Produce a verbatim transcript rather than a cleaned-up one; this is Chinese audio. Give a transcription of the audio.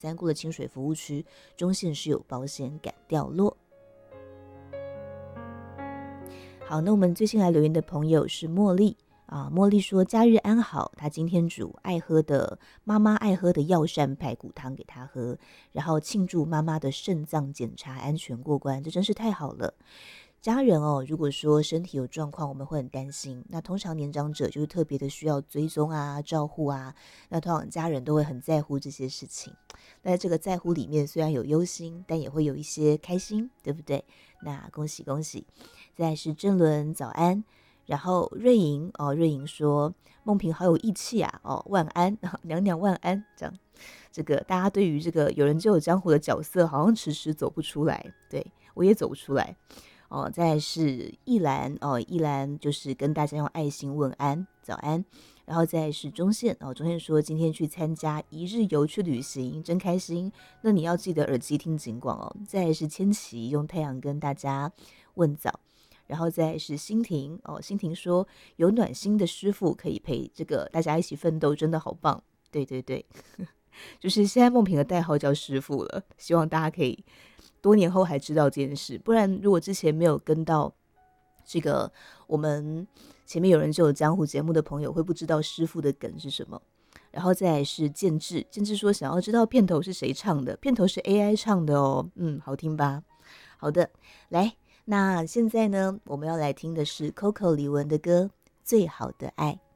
三姑的清水服务区，中线是有保险敢掉落。好，那我们最近来留言的朋友是茉莉啊，茉莉说假日安好，她今天煮爱喝的妈妈爱喝的药膳排骨汤给她喝，然后庆祝妈妈的肾脏检查安全过关，这真是太好了。家人哦，如果说身体有状况，我们会很担心。那通常年长者就是特别的需要追踪啊、照护啊。那通常家人都会很在乎这些事情。那这个在乎里面虽然有忧心，但也会有一些开心，对不对？那恭喜恭喜！再来是正伦早安，然后瑞莹哦，瑞莹说梦萍好有义气啊哦，万安娘娘万安这样。这个大家对于这个有人就有江湖的角色，好像迟迟走不出来。对我也走不出来。哦，再来是一兰哦，一兰就是跟大家用爱心问安，早安。然后再来是中线哦，中线说今天去参加一日游去旅行，真开心。那你要记得耳机听警广哦。再来是千琪用太阳跟大家问早，然后再来是欣婷哦，欣婷说有暖心的师傅可以陪这个大家一起奋斗，真的好棒。对对对，就是现在梦萍的代号叫师傅了，希望大家可以多年后还知道这件事，不然如果之前没有跟到这个我们前面有人就有江湖节目的朋友会不知道师傅的梗是什么。然后再来是建志，建志说想要知道片头是谁唱的，片头是 A I 唱的哦，嗯，好听吧？好的，来，那现在呢我们要来听的是 Coco 李玟的歌《最好的爱》。